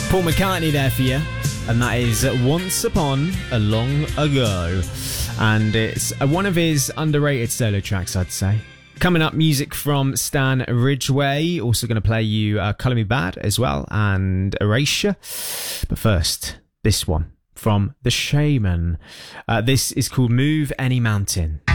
Paul McCartney there for you, and that is Once Upon a Long Ago, and it's one of his underrated solo tracks, I'd say. Coming up, music from Stan Ridgway, also going to play you Colour Me Bad as well, and Erasure, but first, this one from The Shaman. This is called Move Any Mountain.